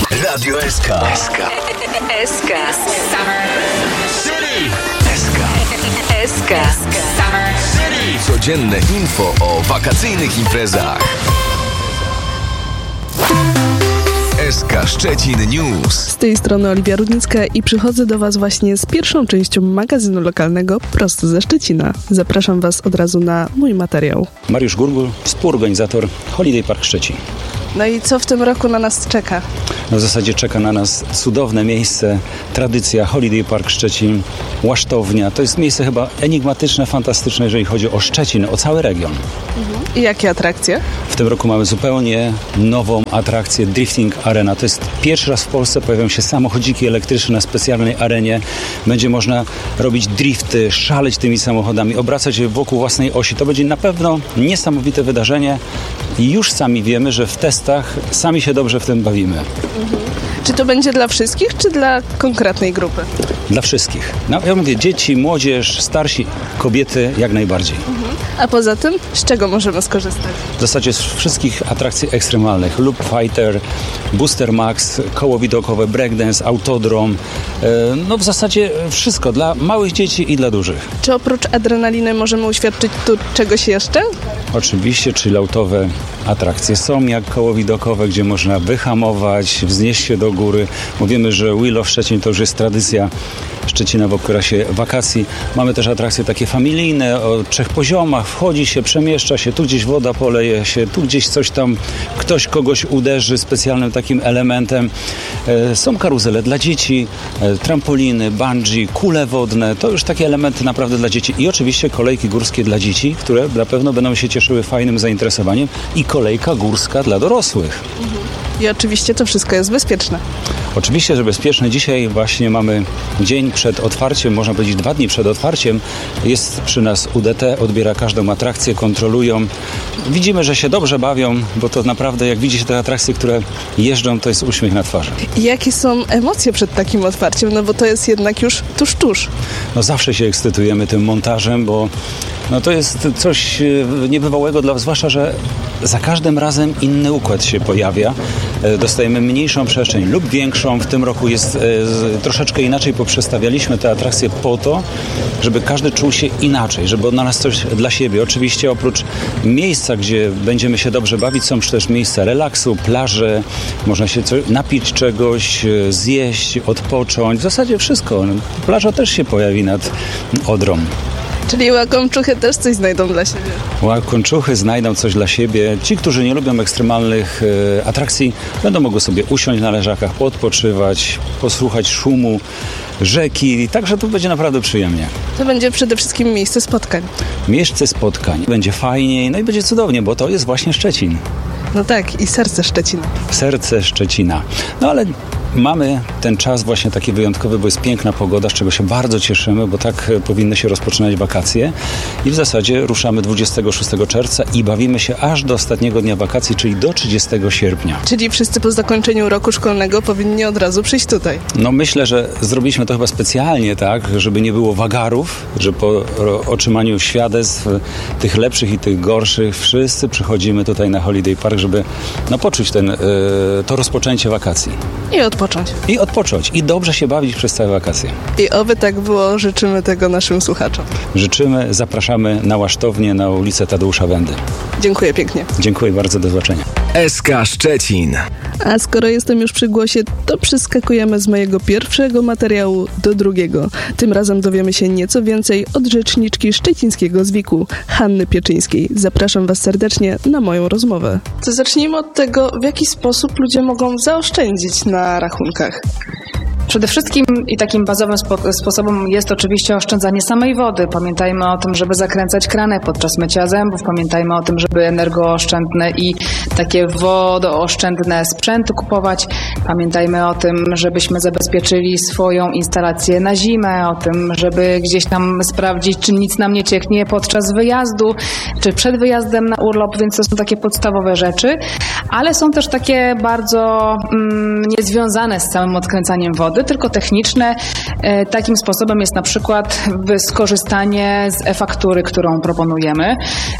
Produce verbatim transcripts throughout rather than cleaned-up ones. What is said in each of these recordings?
Radio S K. S K. S K. Summer City. S K. S K. Summer City. Codzienne info o wakacyjnych imprezach. S K Szczecin News. Z tej strony Oliwia Rudnicka i przychodzę do Was właśnie z pierwszą częścią magazynu lokalnego prosto ze Szczecina. Zapraszam Was od razu na mój materiał. Mariusz Gurgul, współorganizator Holiday Park Szczecin. No i co w tym roku na nas czeka? No w zasadzie czeka na nas cudowne miejsce, tradycja Holiday Park Szczecin, łasztownia. To jest miejsce chyba enigmatyczne, fantastyczne, jeżeli chodzi o Szczecin, o cały region. I jakie atrakcje? W tym roku mamy zupełnie nową atrakcję Drifting Arena. To jest pierwszy raz w Polsce pojawią się samochodziki elektryczne na specjalnej arenie. Będzie można robić drifty, szaleć tymi samochodami, obracać je wokół własnej osi. To będzie na pewno niesamowite wydarzenie i już sami wiemy, że w testach sami się dobrze w tym bawimy. Mhm. Czy to będzie dla wszystkich, czy dla konkretnej grupy? Dla wszystkich. No, ja mówię, dzieci, młodzież, starsi, kobiety jak najbardziej. Mhm. A poza tym, z czego możemy skorzystać? W zasadzie z wszystkich atrakcji ekstremalnych. Loop Fighter, Booster Max, koło widokowe, breakdance, autodrom. No w zasadzie wszystko dla małych dzieci i dla dużych. Czy oprócz adrenaliny możemy uświadczyć tu czegoś jeszcze? Oczywiście chilloutowe atrakcje są, jak koło widokowe, gdzie można wyhamować, wznieść się do góry. Mówimy, że Wheel of Szczecin to już jest tradycja Szczecina w okresie wakacji. Mamy też atrakcje takie familijne o trzech poziomach. Wchodzi się, przemieszcza się, tu gdzieś woda poleje się, tu gdzieś coś tam, ktoś kogoś uderzy specjalnym takim elementem. E, są karuzele dla dzieci, e, trampoliny, bungee, kule wodne. To już takie elementy naprawdę dla dzieci. I oczywiście kolejki górskie dla dzieci, które na pewno będą się cieszyły fajnym zainteresowaniem. I kolejka górska dla dorosłych. Mhm. I oczywiście to wszystko jest bezpieczne. Oczywiście, że bezpieczne. Dzisiaj właśnie mamy dzień przed otwarciem, można powiedzieć dwa dni przed otwarciem. Jest przy nas U D T, odbiera każdą atrakcję, kontrolują. Widzimy, że się dobrze bawią, bo to naprawdę, jak widzicie te atrakcje, które jeżdżą, to jest uśmiech na twarzy. I jakie są emocje przed takim otwarciem? No bo to jest jednak już tuż, tuż. No zawsze się ekscytujemy tym montażem, bo no to jest coś niebywałego, dla, zwłaszcza, że za każdym razem inny układ się pojawia. Dostajemy mniejszą przestrzeń lub większą. W tym roku jest e, troszeczkę inaczej, poprzestawialiśmy te atrakcje po to, żeby każdy czuł się inaczej, żeby odnalazł coś dla siebie. Oczywiście oprócz miejsca, gdzie będziemy się dobrze bawić, są też miejsca relaksu, plaże, można się coś, napić czegoś, zjeść, odpocząć. W zasadzie wszystko. Plaża też się pojawi nad Odrą. Czyli łakomczuchy też coś znajdą dla siebie. Łakomczuchy znajdą coś dla siebie. Ci, którzy nie lubią ekstremalnych e, atrakcji, będą mogły sobie usiąść na leżakach, podpoczywać, posłuchać szumu rzeki. Także tu będzie naprawdę przyjemnie. To będzie przede wszystkim miejsce spotkań. Miejsce spotkań. Będzie fajniej, no i będzie cudownie, bo to jest właśnie Szczecin. No tak, i serce Szczecina. Serce Szczecina. No ale mamy ten czas właśnie taki wyjątkowy, bo jest piękna pogoda, z czego się bardzo cieszymy, bo tak powinny się rozpoczynać wakacje. I w zasadzie ruszamy dwudziestego szóstego czerwca i bawimy się aż do ostatniego dnia wakacji, czyli do trzydziestego sierpnia. Czyli wszyscy po zakończeniu roku szkolnego powinni od razu przyjść tutaj. No myślę, że zrobiliśmy to chyba specjalnie, tak, żeby nie było wagarów, że po otrzymaniu świadectw tych lepszych i tych gorszych wszyscy przychodzimy tutaj na Holiday Park, żeby no, poczuć ten, y, to rozpoczęcie wakacji. I odpocząć. I odpocząć. I dobrze się bawić przez całe wakacje. I oby tak było, życzymy tego naszym słuchaczom. Życzymy, zapraszamy na łasztownię na ulicę Tadeusza Wendy. Dziękuję pięknie. Dziękuję bardzo, do zobaczenia. S K Szczecin. A skoro jestem już przy głosie, to przeskakujemy z mojego pierwszego materiału do drugiego. Tym razem dowiemy się nieco więcej od rzeczniczki szczecińskiego zwiku, Hanny Pieczyńskiej. Zapraszam Was serdecznie na moją rozmowę. To zacznijmy od tego, w jaki sposób ludzie mogą zaoszczędzić na rachunkach. Przede wszystkim i takim bazowym spo- sposobem jest oczywiście oszczędzanie samej wody. Pamiętajmy o tym, żeby zakręcać krany podczas mycia zębów. Pamiętajmy o tym, żeby energooszczędne i takie wodooszczędne sprzęty kupować. Pamiętajmy o tym, żebyśmy zabezpieczyli swoją instalację na zimę, o tym, żeby gdzieś tam sprawdzić, czy nic nam nie cieknie podczas wyjazdu, czy przed wyjazdem na urlop, więc to są takie podstawowe rzeczy. Ale są też takie bardzo mm, niezwiązane z całym odkręcaniem wody, wody, tylko techniczne. Takim sposobem jest na przykład skorzystanie z e-faktury, którą proponujemy.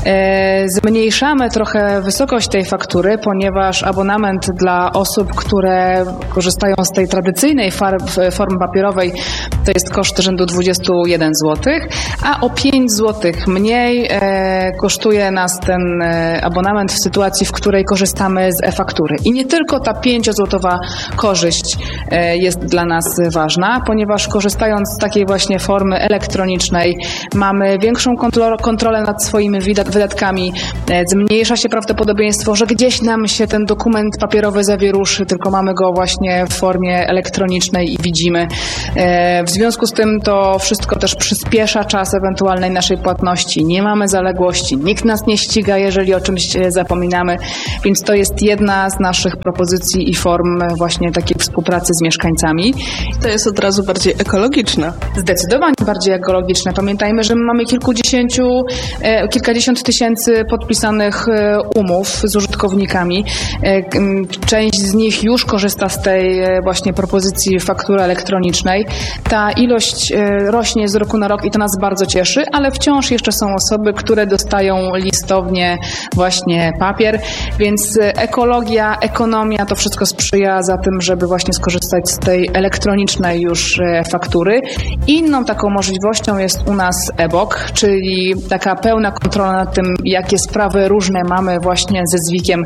Zmniejszamy trochę wysokość tej faktury, ponieważ abonament dla osób, które korzystają z tej tradycyjnej formy papierowej, to jest koszt rzędu dwadzieścia jeden złotych, a o pięć złotych mniej e, kosztuje nas ten abonament w sytuacji, w której korzystamy z e-faktury. I nie tylko ta pięciozłotowa korzyść e, jest dla nas ważna, ponieważ korzystając z takiej właśnie formy elektronicznej mamy większą kontrolę, kontrolę nad swoimi wydatkami, e, zmniejsza się prawdopodobieństwo, że gdzieś nam się ten dokument papierowy zawieruszy, tylko mamy go właśnie w formie elektronicznej i widzimy. E, w związku z tym to wszystko też przyspiesza czas ewentualnej naszej płatności. Nie mamy zaległości, nikt nas nie ściga, jeżeli o czymś zapominamy, więc to jest jedna z naszych propozycji i form właśnie takiej współpracy z mieszkańcami. To jest od razu bardziej ekologiczne. Zdecydowanie bardziej ekologiczne. Pamiętajmy, że my mamy kilkudziesięciu, e, kilkadziesiąt tysięcy podpisanych e, umów z użytkownikami. E, część z nich już korzysta z tej e, właśnie propozycji faktury elektronicznej. Ta ilość e, rośnie z roku na rok i to nas bardzo cieszy, ale wciąż jeszcze są osoby, które dostają listownie właśnie papier, więc ekologia, ekonomia, to wszystko sprzyja za tym, żeby właśnie skorzystać z tej elektronicznej już faktury. Inną taką możliwością jest u nas e-bok, czyli taka pełna kontrola nad tym, jakie sprawy różne mamy właśnie ze zwikiem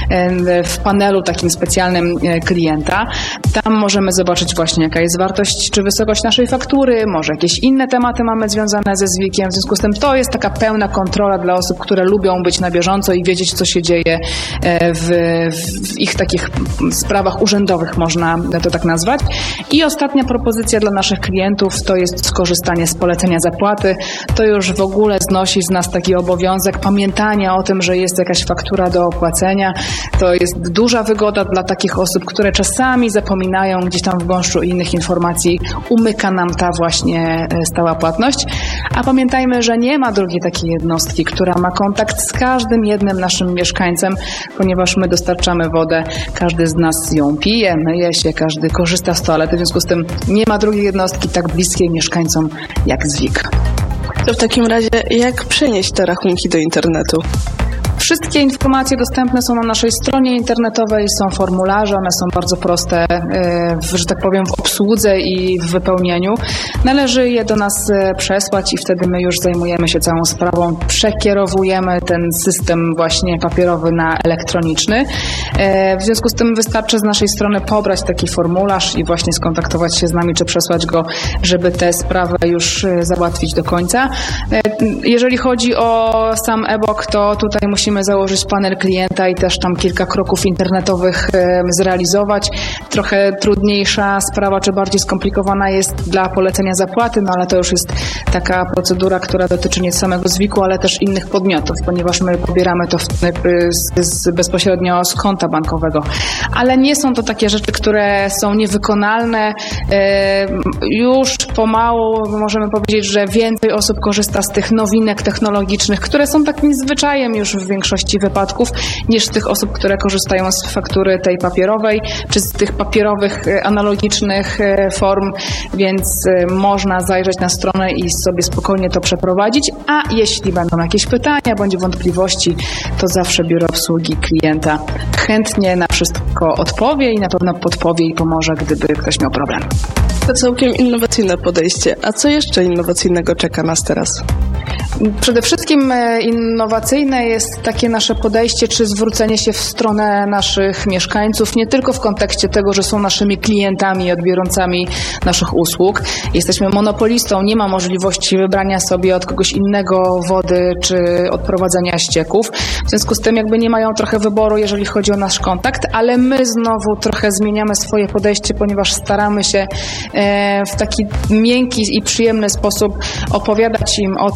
w panelu takim specjalnym klienta. Tam możemy zobaczyć właśnie, jaka jest wartość czy wysokość naszej faktury, może jakieś inne tematy mamy związane ze zwikiem. W związku z tym to jest taka pełna kontrola dla osób, które lubią być na bieżąco i wiedzieć, co się dzieje w, w ich takich sprawach urzędowych, można to tak nazwać. I ostatnia propozycja dla naszych klientów to jest skorzystanie z polecenia zapłaty. To już w ogóle znosi z nas taki obowiązek pamiętania o tym, że jest jakaś faktura do opłacenia. To jest duża wygoda dla takich osób, które czasami zapominają gdzieś tam w gąszczu innych informacji. Umyka nam ta właśnie stała płatność. A pamiętajmy, że nie ma drugiej takiej jednostki, która ma kontakt z każdym jednym naszym mieszkańcem, ponieważ my dostarczamy wodę, każdy z nas ją pije, myje się, każdy korzysta z toalety, w związku z tym nie ma drugiej jednostki tak bliskiej mieszkańcom jak Zwik. To w takim razie jak przenieść te rachunki do internetu? Wszystkie informacje dostępne są na naszej stronie internetowej, są formularze, one są bardzo proste, w, że tak powiem, w obsłudze i w wypełnieniu. Należy je do nas przesłać i wtedy my już zajmujemy się całą sprawą, przekierowujemy ten system właśnie papierowy na elektroniczny. W związku z tym wystarczy z naszej strony pobrać taki formularz i właśnie skontaktować się z nami, czy przesłać go, żeby tę sprawę już załatwić do końca. Jeżeli chodzi o sam e-bok, to tutaj musimy założyć panel klienta i też tam kilka kroków internetowych zrealizować. Trochę trudniejsza sprawa, czy bardziej skomplikowana jest dla polecenia zapłaty, no ale to już jest taka procedura, która dotyczy nie samego zwiku, ale też innych podmiotów, ponieważ my pobieramy to w, z, z, bezpośrednio z konta bankowego. Ale nie są to takie rzeczy, które są niewykonalne. Już pomału możemy powiedzieć, że więcej osób korzysta z tych nowinek technologicznych, które są takim zwyczajem już w większości wypadków, niż z tych osób, które korzystają z faktury tej papierowej, czy z tych papierowych, analogicznych form, więc można zajrzeć na stronę i sobie spokojnie to przeprowadzić, a jeśli będą jakieś pytania bądź wątpliwości, to zawsze biuro obsługi klienta chętnie na wszystko odpowie i na pewno podpowie i pomoże, gdyby ktoś miał problem. To całkiem innowacyjne podejście. A co jeszcze innowacyjnego czeka nas teraz? Przede wszystkim innowacyjne jest takie nasze podejście, czy zwrócenie się w stronę naszych mieszkańców, nie tylko w kontekście tego, że są naszymi klientami i odbiorcami naszych usług. Jesteśmy monopolistą, nie ma możliwości wybrania sobie od kogoś innego wody, czy odprowadzenia ścieków. W związku z tym jakby nie mają trochę wyboru, jeżeli chodzi o nasz kontakt, ale my znowu trochę zmieniamy swoje podejście, ponieważ staramy się w taki miękki i przyjemny sposób opowiadać im o tym,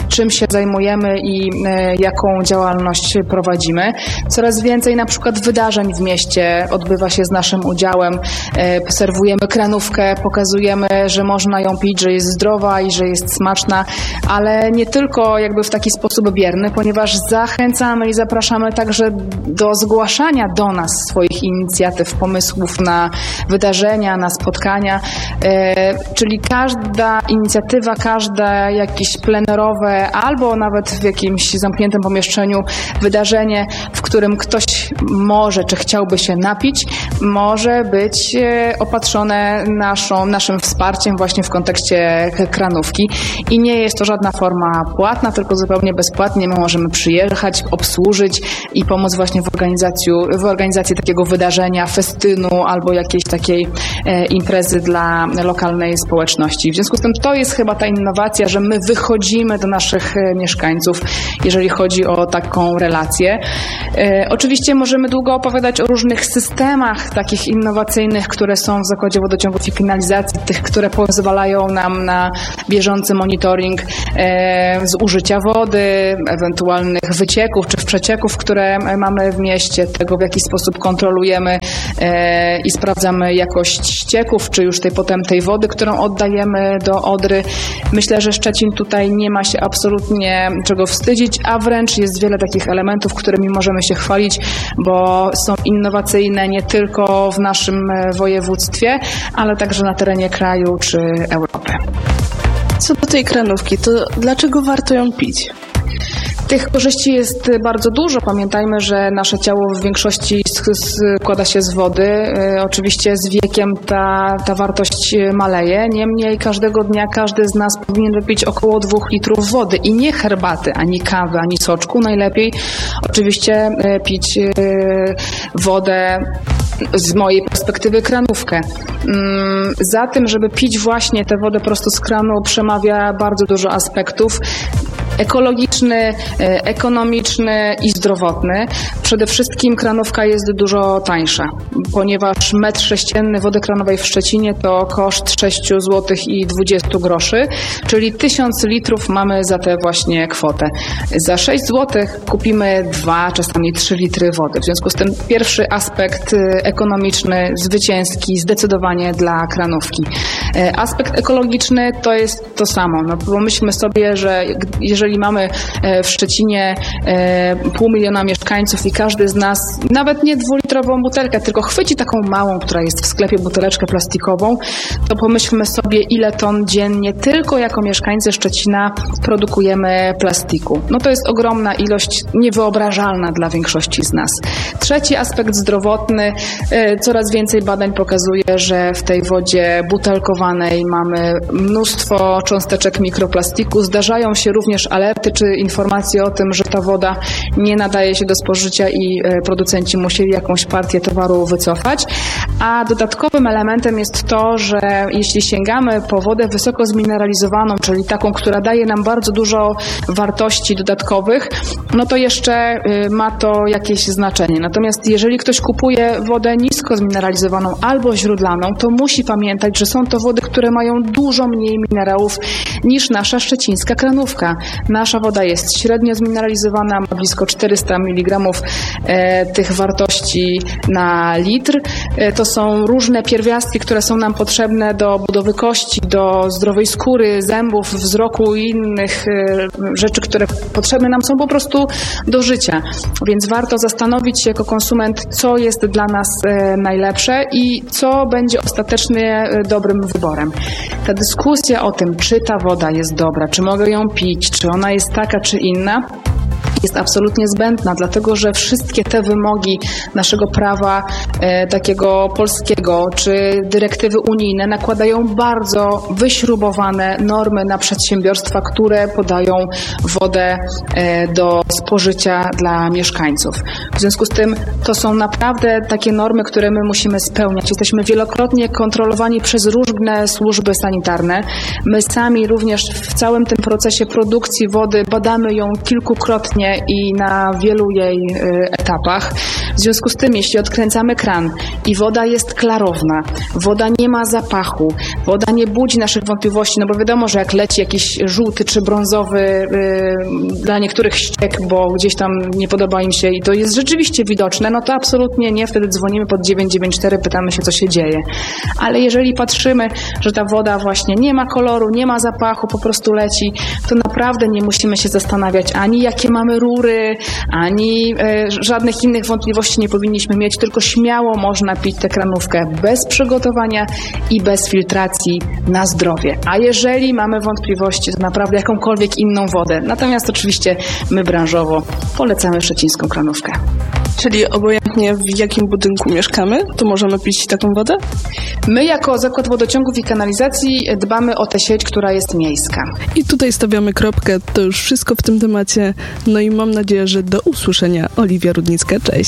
czym się zajmujemy i jaką działalność prowadzimy. Coraz więcej na przykład wydarzeń w mieście odbywa się z naszym udziałem. Serwujemy kranówkę, pokazujemy, że można ją pić, że jest zdrowa i że jest smaczna, ale nie tylko jakby w taki sposób bierny, ponieważ zachęcamy i zapraszamy także do zgłaszania do nas swoich inicjatyw, pomysłów na wydarzenia, na spotkania, czyli każda inicjatywa, każde jakieś plenerowe albo nawet w jakimś zamkniętym pomieszczeniu wydarzenie, w którym ktoś może czy chciałby się napić, może być opatrzone naszą, naszym wsparciem właśnie w kontekście kranówki i nie jest to żadna forma płatna, tylko zupełnie bezpłatnie. My możemy przyjechać, obsłużyć i pomóc właśnie w organizacji, w organizacji takiego wydarzenia, festynu albo jakiejś takiej e, imprezy dla lokalnej społeczności. W związku z tym to jest chyba ta innowacja, że my wychodzimy do naszych e, mieszkańców, jeżeli chodzi o taką relację. E, oczywiście możemy długo opowiadać o różnych systemach takich innowacyjnych, które są w Zakładzie Wodociągów i Kanalizacji, tych, które pozwalają nam na bieżący monitoring e, zużycia wody, ewentualnych wycieków czy przecieków, które mamy w mieście, tego w jaki sposób kontrolujemy e, i sprawdzamy jakość ścieków, czy już tej potem tej wody, którą oddajemy do Odry. Myślę, że Szczecin tutaj nie ma się absolutnie czego wstydzić, a wręcz jest wiele takich elementów, którymi możemy się chwalić, bo są innowacyjne nie tylko w naszym województwie, ale także na terenie kraju czy Europy. Co do tej kranówki, to dlaczego warto ją pić? Tych korzyści jest bardzo dużo. Pamiętajmy, że nasze ciało w większości składa się z wody. Oczywiście z wiekiem ta, ta wartość maleje. Niemniej każdego dnia każdy z nas powinien wypić około dwóch litrów wody i nie herbaty, ani kawy, ani soczku. Najlepiej oczywiście pić wodę, z mojej perspektywy, kranówkę. Za tym, żeby pić właśnie tę wodę prosto z kranu, przemawia bardzo dużo aspektów. Ekologiczny, ekonomiczny i zdrowotny. Przede wszystkim kranówka jest dużo tańsza, ponieważ metr sześcienny wody kranowej w Szczecinie to koszt sześć złotych i dwadzieścia groszy, czyli tysiąc litrów mamy za tę właśnie kwotę. Za sześć złotych kupimy dwa, czasami trzy litry wody. W związku z tym pierwszy aspekt ekonomiczny, zwycięski, zdecydowanie dla kranówki. Aspekt ekologiczny to jest to samo. No, pomyślmy sobie, że jeżeli Jeżeli mamy w Szczecinie pół miliona mieszkańców i każdy z nas nawet nie dwulitrową butelkę, tylko chwyci taką małą, która jest w sklepie, buteleczkę plastikową, to pomyślmy sobie, ile ton dziennie tylko jako mieszkańcy Szczecina produkujemy plastiku. No to jest ogromna ilość, niewyobrażalna dla większości z nas. Trzeci aspekt zdrowotny. Coraz więcej badań pokazuje, że w tej wodzie butelkowanej mamy mnóstwo cząsteczek mikroplastiku. Zdarzają się również alerty czy informacje o tym, że ta woda nie nadaje się do spożycia i producenci musieli jakąś partię towaru wycofać. A dodatkowym elementem jest to, że jeśli sięgamy po wodę wysoko zmineralizowaną, czyli taką, która daje nam bardzo dużo wartości dodatkowych, no to jeszcze ma to jakieś znaczenie. Natomiast jeżeli ktoś kupuje wodę nisko zmineralizowaną albo źródlaną, to musi pamiętać, że są to wody, które mają dużo mniej minerałów niż nasza szczecińska kranówka. Nasza woda jest średnio zmineralizowana, ma blisko czterysta miligramów e, tych wartości na litr. E, to są różne pierwiastki, które są nam potrzebne do budowy kości, do zdrowej skóry, zębów, wzroku i innych e, rzeczy, które potrzebne nam są po prostu do życia. Więc warto zastanowić się jako konsument, co jest dla nas e, najlepsze i co będzie ostatecznie e, dobrym wyborem. Ta dyskusja o tym, czy ta woda jest dobra, czy mogę ją pić, czy ona jest taka czy inna, jest absolutnie zbędna, dlatego że wszystkie te wymogi naszego prawa e, takiego polskiego czy dyrektywy unijne nakładają bardzo wyśrubowane normy na przedsiębiorstwa, które podają wodę e, do spożycia dla mieszkańców. W związku z tym to są naprawdę takie normy, które my musimy spełniać. Jesteśmy wielokrotnie kontrolowani przez różne służby sanitarne. My sami również w całym tym procesie produkcji wody badamy ją kilkukrotnie codziennie i na wielu jej etapach. W związku z tym, jeśli odkręcamy kran i woda jest klarowna, woda nie ma zapachu, woda nie budzi naszych wątpliwości, no bo wiadomo, że jak leci jakiś żółty czy brązowy yy, dla niektórych ściek, bo gdzieś tam nie podoba im się i to jest rzeczywiście widoczne, no to absolutnie nie, wtedy dzwonimy pod dziewięć dziewięć cztery, pytamy się, co się dzieje. Ale jeżeli patrzymy, że ta woda właśnie nie ma koloru, nie ma zapachu, po prostu leci, to naprawdę nie musimy się zastanawiać ani jakie mamy rury, ani yy, żadnych innych wątpliwości nie powinniśmy mieć, tylko śmiało można pić tę kranówkę bez przygotowania i bez filtracji na zdrowie. A jeżeli mamy wątpliwości, to naprawdę jakąkolwiek inną wodę. Natomiast oczywiście my branżowo polecamy szczecińską kranówkę. Czyli obojętnie w jakim budynku mieszkamy, to możemy pić taką wodę? My jako Zakład Wodociągów i Kanalizacji dbamy o tę sieć, która jest miejska. I tutaj stawiamy kropkę. To już wszystko w tym temacie. No i mam nadzieję, że do usłyszenia. Oliwia Rudnicka, cześć.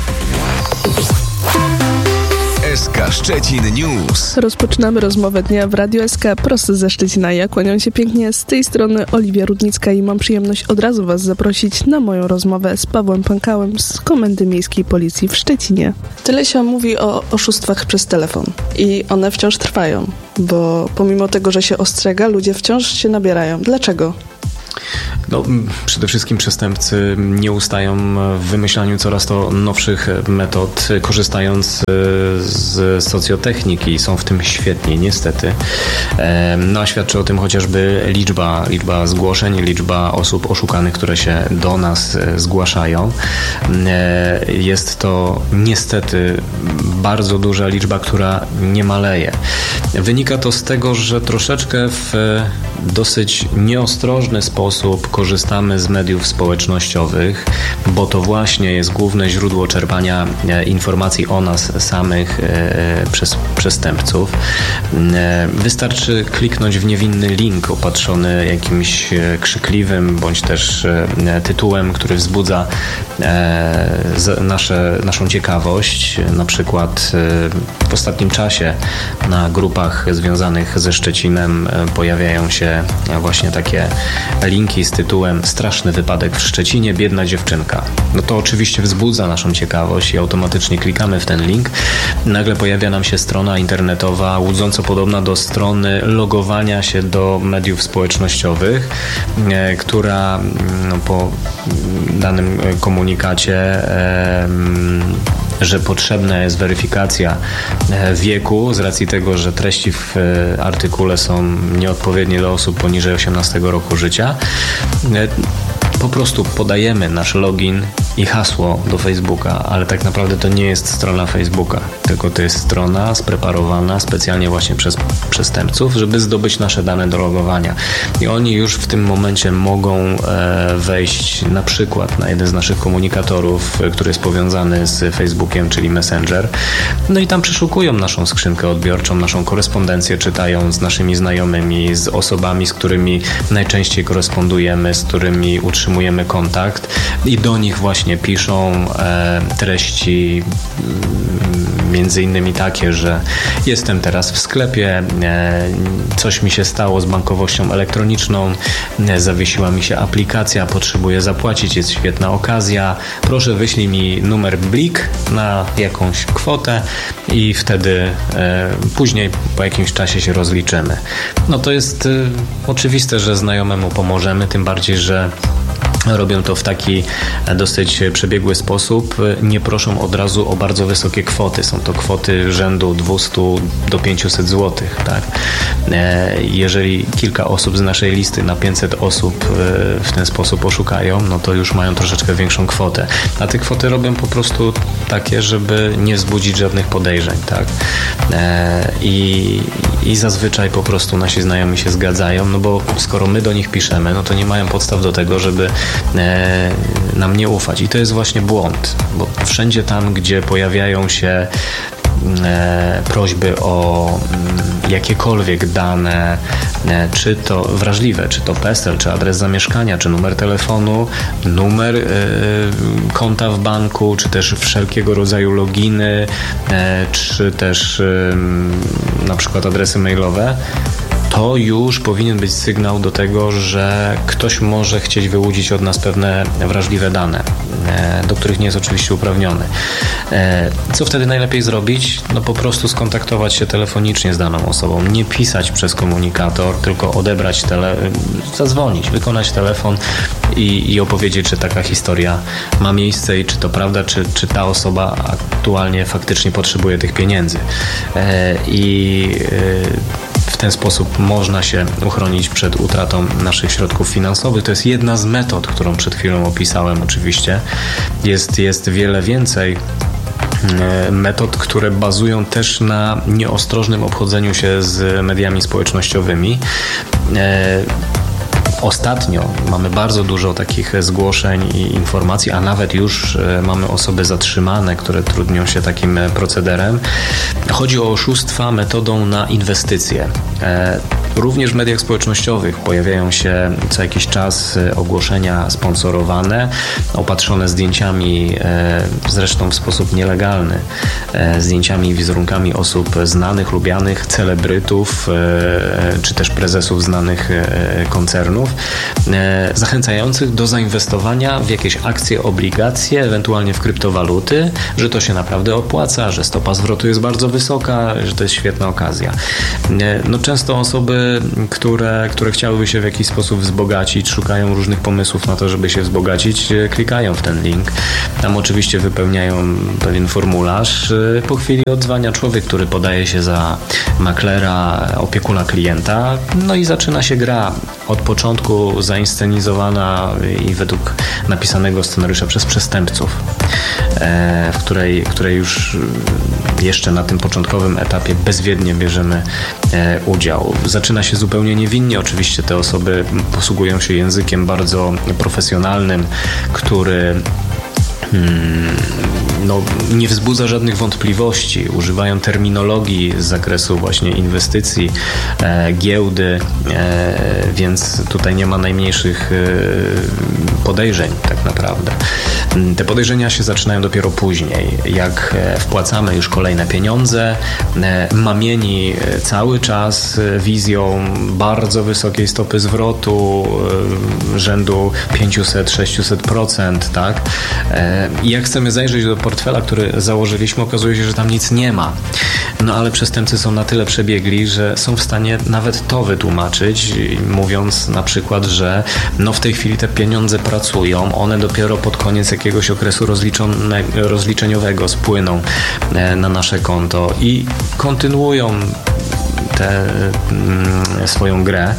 S K Szczecin News. Rozpoczynamy rozmowę dnia w Radiu S K prosto ze Szczecina. Ja kłaniam się pięknie. Z tej strony Oliwia Rudnicka i mam przyjemność od razu Was zaprosić na moją rozmowę z Pawłem Pękałem z Komendy Miejskiej Policji w Szczecinie. Tyle się mówi o oszustwach przez telefon i one wciąż trwają, bo pomimo tego, że się ostrzega, ludzie wciąż się nabierają. Dlaczego? No, przede wszystkim przestępcy nie ustają w wymyślaniu coraz to nowszych metod, korzystając z socjotechniki. Są w tym świetni, niestety. No, a świadczy o tym chociażby liczba, liczba zgłoszeń, liczba osób oszukanych, które się do nas zgłaszają. Jest to niestety bardzo duża liczba, która nie maleje. Wynika to z tego, że troszeczkę w dosyć nieostrożny sposób korzystamy z mediów społecznościowych, bo to właśnie jest główne źródło czerpania informacji o nas samych przez przestępców. Wystarczy kliknąć w niewinny link opatrzony jakimś krzykliwym bądź też tytułem, który wzbudza nasze, naszą ciekawość. Na przykład w ostatnim czasie na grupach związanych ze Szczecinem pojawiają się właśnie takie linki z tytułem "Straszny wypadek w Szczecinie, biedna dziewczynka". No to oczywiście wzbudza naszą ciekawość i automatycznie klikamy w ten link. Nagle pojawia nam się strona internetowa łudząco podobna do strony logowania się do mediów społecznościowych, która no, po danym komunikacie, że potrzebna jest weryfikacja wieku z racji tego, że treści w artykule są nieodpowiednie dla osób poniżej osiemnastego roku życia. Po prostu podajemy nasz login i hasło do Facebooka, ale tak naprawdę to nie jest strona Facebooka, tylko to jest strona spreparowana specjalnie właśnie przez przestępców, żeby zdobyć nasze dane do logowania. I oni już w tym momencie mogą e, wejść na przykład na jeden z naszych komunikatorów, który jest powiązany z Facebookiem, czyli Messenger. No i tam przeszukują naszą skrzynkę odbiorczą, naszą korespondencję czytają z naszymi znajomymi, z osobami, z którymi najczęściej korespondujemy, z którymi utrzymujemy kontakt i do nich właśnie piszą e, treści m, między innymi takie, że jestem teraz w sklepie, e, coś mi się stało z bankowością elektroniczną, e, zawiesiła mi się aplikacja, potrzebuję zapłacić, jest świetna okazja, proszę wyślij mi numer blik na jakąś kwotę i wtedy e, później po jakimś czasie się rozliczymy. No to jest e, oczywiste, że znajomemu pomożemy, tym bardziej, że robią to w taki dosyć przebiegły sposób. Nie proszą od razu o bardzo wysokie kwoty. Są to kwoty rzędu dwieście do pięciuset złotych. Tak? Jeżeli kilka osób z naszej listy na pięćset osób w ten sposób oszukają, no to już mają troszeczkę większą kwotę. A te kwoty robią po prostu takie, żeby nie wzbudzić żadnych podejrzeń. Tak? I, I zazwyczaj po prostu nasi znajomi się zgadzają, no bo skoro my do nich piszemy, no to nie mają podstaw do tego, żeby nam nie ufać. I to jest właśnie błąd, bo wszędzie tam, gdzie pojawiają się prośby o jakiekolwiek dane, czy to wrażliwe, czy to PESEL, czy adres zamieszkania, czy numer telefonu, numer konta w banku, czy też wszelkiego rodzaju loginy, czy też na przykład adresy mailowe, to to już powinien być sygnał do tego, że ktoś może chcieć wyłudzić od nas pewne wrażliwe dane, do których nie jest oczywiście uprawniony. Co wtedy najlepiej zrobić? No po prostu skontaktować się telefonicznie z daną osobą, nie pisać przez komunikator, tylko odebrać tele, zadzwonić, wykonać telefon i, i opowiedzieć, czy taka historia ma miejsce i czy to prawda, czy, czy ta osoba aktualnie faktycznie potrzebuje tych pieniędzy. I w ten sposób można się uchronić przed utratą naszych środków finansowych. To jest jedna z metod, którą przed chwilą opisałem oczywiście. Jest, jest wiele więcej metod, które bazują też na nieostrożnym obchodzeniu się z mediami społecznościowymi. Ostatnio mamy bardzo dużo takich zgłoszeń i informacji, a nawet już mamy osoby zatrzymane, które trudnią się takim procederem. Chodzi o oszustwa metodą na inwestycje. Również w mediach społecznościowych pojawiają się co jakiś czas ogłoszenia sponsorowane, opatrzone zdjęciami, zresztą w sposób nielegalny, zdjęciami i wizerunkami osób znanych, lubianych, celebrytów, czy też prezesów znanych koncernów, zachęcających do zainwestowania w jakieś akcje, obligacje, ewentualnie w kryptowaluty, że to się naprawdę opłaca, że stopa zwrotu jest bardzo wysoka, że to jest świetna okazja. No często osoby, które, które chciałyby się w jakiś sposób wzbogacić, szukają różnych pomysłów na to, żeby się wzbogacić, klikają w ten link. Tam oczywiście wypełniają pewien formularz. Po chwili odzwania człowiek, który podaje się za maklera, opiekuna klienta, no i zaczyna się gra. Od początku zainscenizowana i według napisanego scenariusza przez przestępców, w której, w której już jeszcze na tym początkowym etapie bezwiednie bierzemy udział. Zaczyna się zupełnie niewinnie. Oczywiście te osoby posługują się językiem bardzo profesjonalnym, który no, nie wzbudza żadnych wątpliwości. Używają terminologii z zakresu właśnie inwestycji, e, giełdy, e, więc tutaj nie ma najmniejszych e, podejrzeń tak naprawdę. Te podejrzenia się zaczynają dopiero później, jak wpłacamy już kolejne pieniądze, e, mamieni cały czas wizją bardzo wysokiej stopy zwrotu, e, rzędu pięćset do sześciuset procent, tak? E, I jak chcemy zajrzeć do portfela, który założyliśmy, okazuje się, że tam nic nie ma. No ale przestępcy są na tyle przebiegli, że są w stanie nawet to wytłumaczyć, mówiąc na przykład, że no w tej chwili te pieniądze pracują, one dopiero pod koniec jakiegoś okresu rozliczeniowego spłyną na nasze konto i kontynuują tę swoją grę.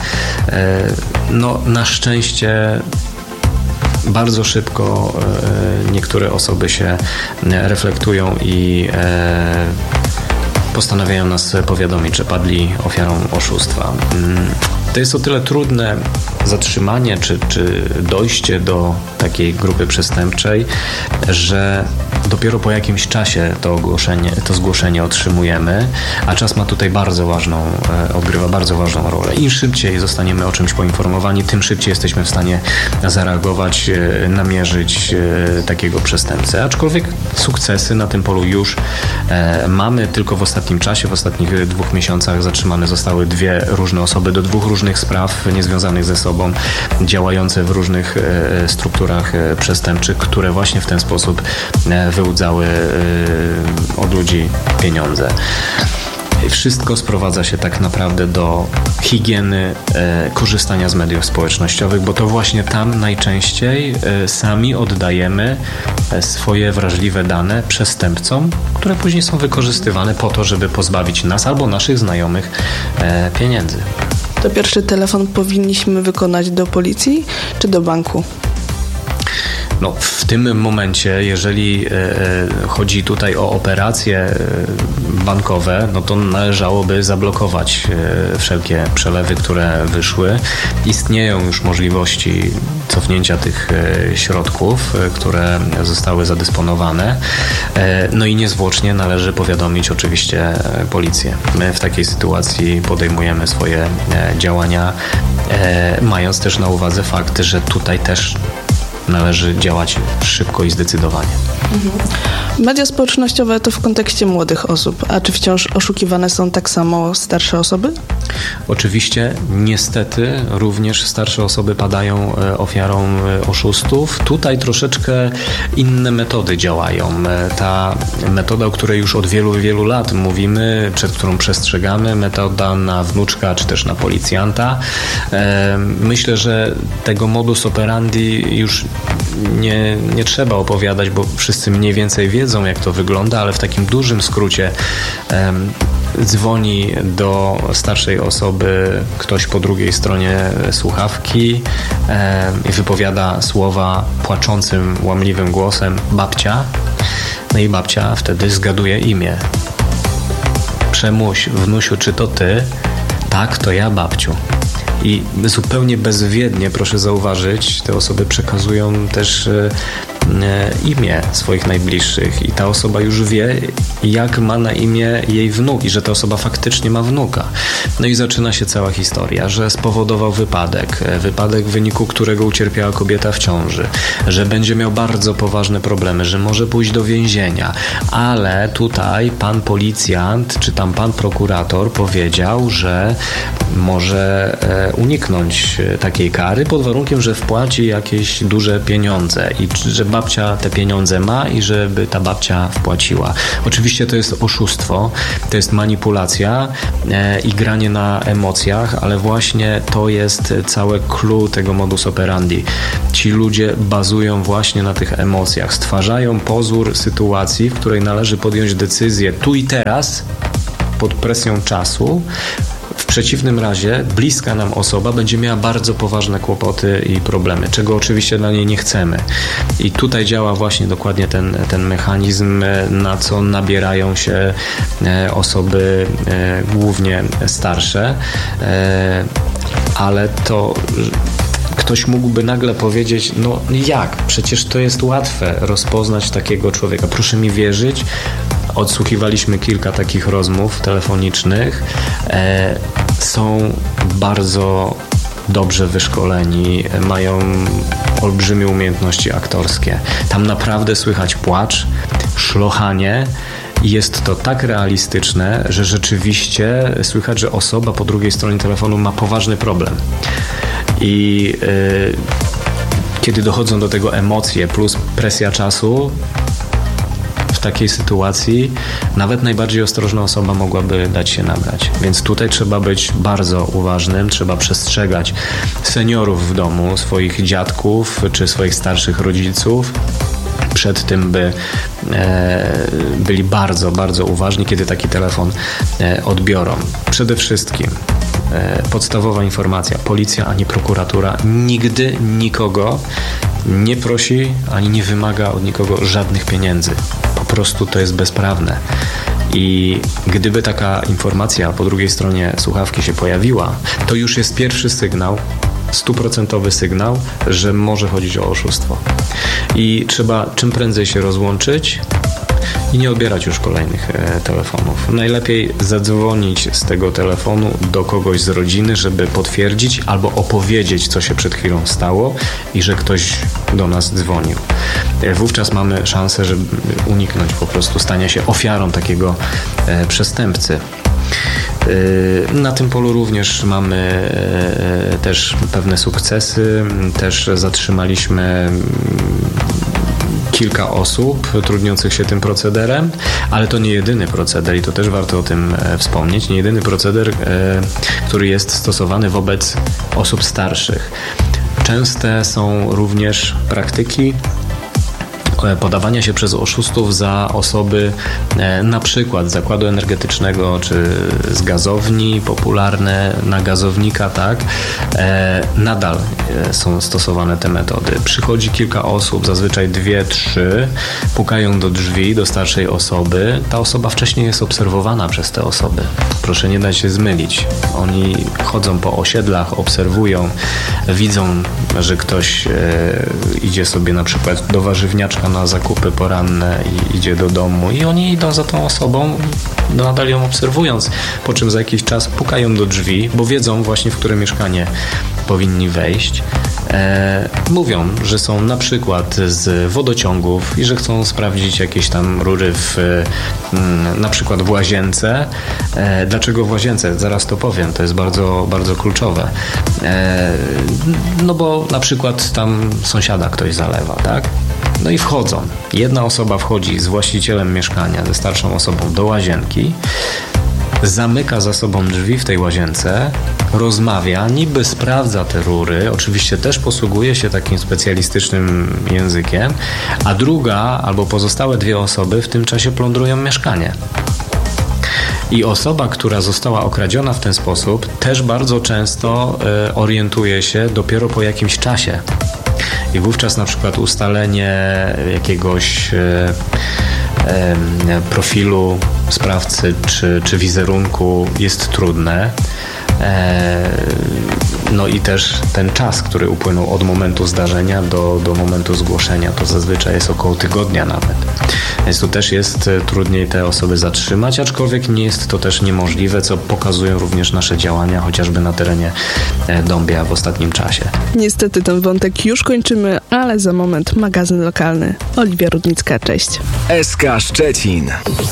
No na szczęście bardzo szybko e, niektóre osoby się reflektują i e, postanawiają nas powiadomić, że padli ofiarą oszustwa. To jest o tyle trudne zatrzymanie czy, czy dojście do takiej grupy przestępczej, że dopiero po jakimś czasie to ogłoszenie, to zgłoszenie otrzymujemy, a czas ma tutaj bardzo ważną, odgrywa bardzo ważną rolę. Im szybciej zostaniemy o czymś poinformowani, tym szybciej jesteśmy w stanie zareagować, namierzyć takiego przestępcę. Aczkolwiek sukcesy na tym polu już mamy. Tylko w ostatnim czasie, w ostatnich dwóch miesiącach zatrzymane zostały dwie różne osoby do dwóch różnych spraw niezwiązanych ze sobą, działające w różnych strukturach przestępczych, które właśnie w ten sposób wyłudzały od ludzi pieniądze. Wszystko sprowadza się tak naprawdę do higieny e, korzystania z mediów społecznościowych, bo to właśnie tam najczęściej e, sami oddajemy e, swoje wrażliwe dane przestępcom, które później są wykorzystywane po to, żeby pozbawić nas albo naszych znajomych e, pieniędzy. To pierwszy telefon powinniśmy wykonać do policji czy do banku? No, w tym momencie, jeżeli e, chodzi tutaj o operacje e, bankowe, no to należałoby zablokować e, wszelkie przelewy, które wyszły. Istnieją już możliwości cofnięcia tych e, środków, e, które zostały zadysponowane. E, no i niezwłocznie należy powiadomić oczywiście policję. My w takiej sytuacji podejmujemy swoje e, działania, e, mając też na uwadze fakt, że tutaj też należy działać szybko i zdecydowanie. Mhm. Media społecznościowe to w kontekście młodych osób, a czy wciąż oszukiwane są tak samo starsze osoby? Oczywiście, niestety, również starsze osoby padają ofiarą oszustów. Tutaj troszeczkę inne metody działają. Ta metoda, o której już od wielu, wielu lat mówimy, przed którą przestrzegamy, metoda na wnuczka czy też na policjanta. Myślę, że tego modus operandi już nie, nie trzeba opowiadać, bo wszyscy mniej więcej wiedzą, jak to wygląda, ale w takim dużym skrócie dzwoni do starszej osoby ktoś po drugiej stronie słuchawki e, i wypowiada słowa płaczącym, łamliwym głosem babcia. No i babcia wtedy zgaduje imię. Przemuś, wnusiu, czy to ty? Tak, to ja, babciu. I zupełnie bezwiednie, proszę zauważyć, te osoby przekazują też e, imię swoich najbliższych i ta osoba już wie, jak ma na imię jej wnuk i że ta osoba faktycznie ma wnuka. No i zaczyna się cała historia, że spowodował wypadek, wypadek w wyniku którego ucierpiała kobieta w ciąży, że będzie miał bardzo poważne problemy, że może pójść do więzienia, ale tutaj pan policjant czy tam pan prokurator powiedział, że może uniknąć takiej kary pod warunkiem, że wpłaci jakieś duże pieniądze i że babcia te pieniądze ma i żeby ta babcia wpłaciła. Oczywiście to jest oszustwo, to jest manipulacja e, i granie na emocjach, ale właśnie to jest całe clue tego modus operandi. Ci ludzie bazują właśnie na tych emocjach, stwarzają pozór sytuacji, w której należy podjąć decyzję tu i teraz, pod presją czasu. W przeciwnym razie bliska nam osoba będzie miała bardzo poważne kłopoty i problemy, czego oczywiście dla niej nie chcemy. I tutaj działa właśnie dokładnie ten, ten mechanizm, na co nabierają się osoby głównie starsze, ale to ktoś mógłby nagle powiedzieć, no jak? Przecież to jest łatwe rozpoznać takiego człowieka. Proszę mi wierzyć, odsłuchiwaliśmy kilka takich rozmów telefonicznych. E, są bardzo dobrze wyszkoleni, mają olbrzymie umiejętności aktorskie. Tam naprawdę słychać płacz, szlochanie. Jest to tak realistyczne, że rzeczywiście słychać, że osoba po drugiej stronie telefonu ma poważny problem. I yy, kiedy dochodzą do tego emocje plus presja czasu, w takiej sytuacji nawet najbardziej ostrożna osoba mogłaby dać się nabrać. Więc tutaj trzeba być bardzo uważnym, trzeba przestrzegać seniorów w domu, swoich dziadków czy swoich starszych rodziców przed tym, by e, byli bardzo, bardzo uważni, kiedy taki telefon e, odbiorą. Przede wszystkim e, podstawowa informacja, policja ani prokuratura nigdy nikogo nie prosi ani nie wymaga od nikogo żadnych pieniędzy. Po prostu to jest bezprawne. I gdyby taka informacja po drugiej stronie słuchawki się pojawiła, to już jest pierwszy sygnał, stuprocentowy sygnał, że może chodzić o oszustwo. I trzeba czym prędzej się rozłączyć i nie odbierać już kolejnych e, telefonów. Najlepiej zadzwonić z tego telefonu do kogoś z rodziny, żeby potwierdzić albo opowiedzieć, co się przed chwilą stało i że ktoś do nas dzwonił. E, wówczas mamy szansę, żeby uniknąć po prostu stania się ofiarą takiego e, przestępcy. Na tym polu również mamy też pewne sukcesy. Też zatrzymaliśmy kilka osób trudniących się tym procederem, ale to nie jedyny proceder i to też warto o tym wspomnieć. Nie jedyny proceder, który jest stosowany wobec osób starszych. Częste są również praktyki podawania się przez oszustów za osoby na przykład z zakładu energetycznego czy z gazowni, popularne na gazownika, tak? Nadal są stosowane te metody. Przychodzi kilka osób, zazwyczaj dwie, trzy, pukają do drzwi do starszej osoby. Ta osoba wcześniej jest obserwowana przez te osoby. Proszę nie dać się zmylić. Oni chodzą po osiedlach, obserwują, widzą, że ktoś idzie sobie na przykład do warzywniaczka na zakupy poranne i idzie do domu i oni idą za tą osobą, nadal ją obserwując, po czym za jakiś czas pukają do drzwi, bo wiedzą właśnie, w które mieszkanie powinni wejść. e, mówią, że są na przykład z wodociągów i że chcą sprawdzić jakieś tam rury w, na przykład w łazience. E, dlaczego w łazience? Zaraz to powiem, to jest bardzo, bardzo kluczowe. E, no bo na przykład tam sąsiada ktoś zalewa, tak? No i wchodzą. Jedna osoba wchodzi z właścicielem mieszkania, ze starszą osobą do łazienki, zamyka za sobą drzwi w tej łazience, rozmawia, niby sprawdza te rury, oczywiście też posługuje się takim specjalistycznym językiem, a druga albo pozostałe dwie osoby w tym czasie plądrują mieszkanie. I osoba, która została okradziona w ten sposób, też bardzo często y, orientuje się dopiero po jakimś czasie. I wówczas na przykład ustalenie jakiegoś e, e, profilu sprawcy czy, czy wizerunku jest trudne. E, no i też ten czas, który upłynął od momentu zdarzenia do, do momentu zgłoszenia, to zazwyczaj jest około tygodnia nawet. Więc tu też jest trudniej te osoby zatrzymać, aczkolwiek nie jest to też niemożliwe, co pokazują również nasze działania, chociażby na terenie Dąbia w ostatnim czasie. Niestety ten wątek już kończymy, ale za moment magazyn lokalny. Oliwia Rudnicka, cześć. S K Szczecin.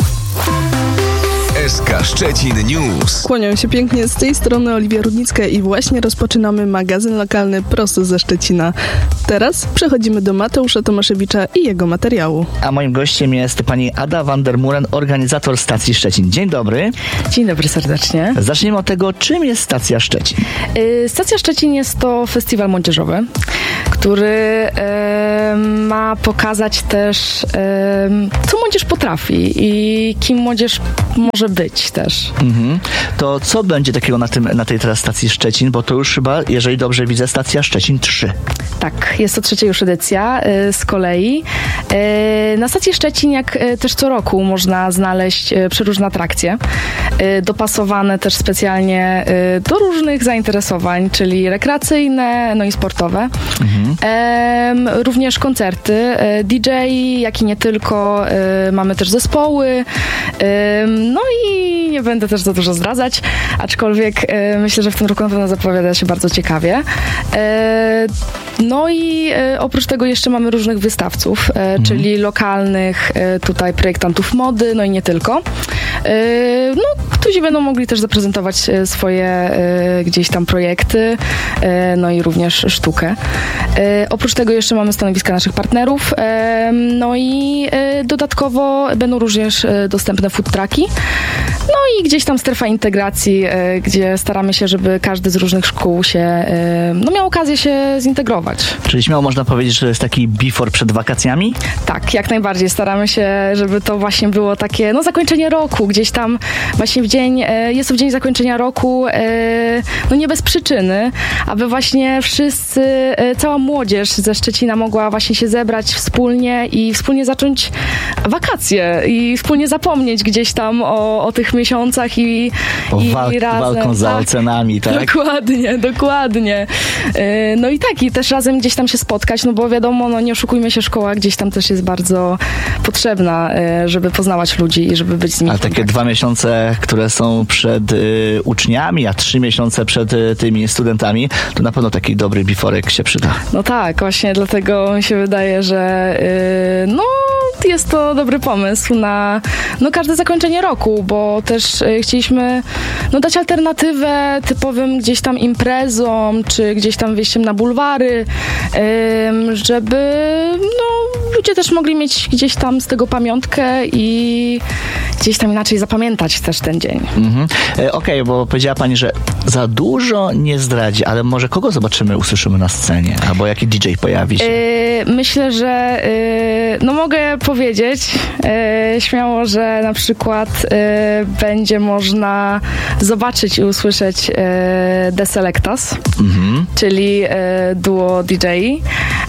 S K Szczecin News. Kłaniam się pięknie, z tej strony Oliwia Rudnicka i właśnie rozpoczynamy magazyn lokalny prosto ze Szczecina. Teraz przechodzimy do Mateusza Tomaszewicza i jego materiału. A moim gościem jest pani Ada van der Muren, organizator stacji Szczecin. Dzień dobry. Dzień dobry serdecznie. Zaczniemy od tego, czym jest stacja Szczecin. Yy, stacja Szczecin jest to festiwal młodzieżowy, który yy, ma pokazać też, yy, co młodzież potrafi i kim młodzież może być też. Mhm. To co będzie takiego na, tym, na tej teraz stacji Szczecin? Bo to już chyba, jeżeli dobrze widzę, stacja Szczecin trzy. Tak, jest to trzecia już edycja y, z kolei. Y, na stacji Szczecin, jak y, też co roku, można znaleźć y, przeróżne atrakcje, y, dopasowane też specjalnie y, do różnych zainteresowań, czyli rekreacyjne, no i sportowe. Mhm. Y, również koncerty, y, D J, jak i nie tylko. Y, mamy też zespoły. Y, no i nie będę też za dużo zdradzać, aczkolwiek y, myślę, że w tym roku na pewno zapowiada się bardzo ciekawie. Y, No i e, oprócz tego jeszcze mamy różnych wystawców, e, mhm. czyli lokalnych e, tutaj projektantów mody, no i nie tylko. E, no, którzy będą mogli też zaprezentować e, swoje e, gdzieś tam projekty, e, no i również sztukę. E, oprócz tego jeszcze mamy stanowiska naszych partnerów, e, no i e, dodatkowo będą również e, dostępne food trucki. No i gdzieś tam strefa integracji, e, gdzie staramy się, żeby każdy z różnych szkół się, e, no miał okazję się zintegrować. Czyli śmiało można powiedzieć, że jest taki before przed wakacjami? Tak, jak najbardziej. Staramy się, żeby to właśnie było takie, no zakończenie roku, gdzieś tam właśnie w dzień, e, jest to w dzień zakończenia roku, e, no nie bez przyczyny, aby właśnie wszyscy, e, cała młodzież ze Szczecina mogła właśnie się zebrać wspólnie i wspólnie zacząć wakacje i wspólnie zapomnieć gdzieś tam o, o tych miesiącach i, o i walk, razem. walką za tak, ocenami, tak? Dokładnie, dokładnie. E, no i tak, i też razem gdzieś tam się spotkać, no bo wiadomo, no nie oszukujmy się, szkoła gdzieś tam też jest bardzo potrzebna, żeby poznawać ludzi i żeby być z nimi. Ale takie dwa miesiące, które są przed y, uczniami, a trzy miesiące przed y, tymi studentami, to na pewno taki dobry biforek się przyda. No tak, właśnie dlatego mi się wydaje, że y, no jest to dobry pomysł na no, każde zakończenie roku, bo też y, chcieliśmy no, dać alternatywę typowym gdzieś tam imprezom, czy gdzieś tam wyjściem na bulwary, y, żeby no, ludzie też mogli mieć gdzieś tam z tego pamiątkę i gdzieś tam inaczej zapamiętać też ten dzień. Mhm. E, Okej, okay, bo powiedziała pani, że za dużo nie zdradzi, ale może kogo zobaczymy, usłyszymy na scenie? Albo jaki D J pojawi się? Yy, myślę, że yy, no mogę powiedzieć yy, śmiało, że na przykład yy, będzie można zobaczyć i usłyszeć yy, The Selectas, mhm. czyli yy, duo D J yy,